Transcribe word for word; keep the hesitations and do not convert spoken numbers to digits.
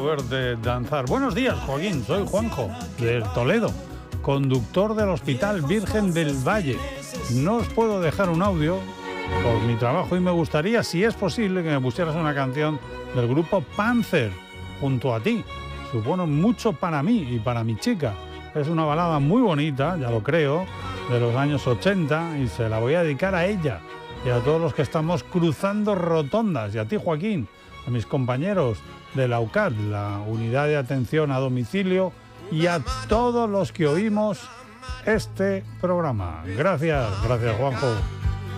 verte danzar. Buenos días, Joaquín. Soy Juanjo, de Toledo, conductor del Hospital Virgen del Valle. No os puedo dejar un audio por mi trabajo y me gustaría, si es posible, que me pusieras una canción del grupo Panzer junto a ti. Supone mucho para mí y para mi chica. Es una balada muy bonita, ya lo creo, de los años ochenta, y se la voy a dedicar a ella y a todos los que estamos cruzando rotondas, y a ti, Joaquín, a mis compañeros de la U C A D, la Unidad de Atención a Domicilio, y a todos los que oímos este programa. Gracias, gracias, Juanjo.